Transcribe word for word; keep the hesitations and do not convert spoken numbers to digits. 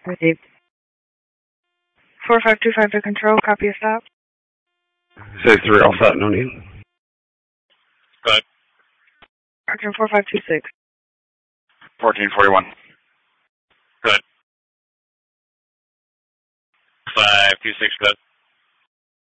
Received. four five two five to control, copy a stop. Say three, all set, no need. Good. Roger, four five two six. fourteen forty-one. Good. five two six, good.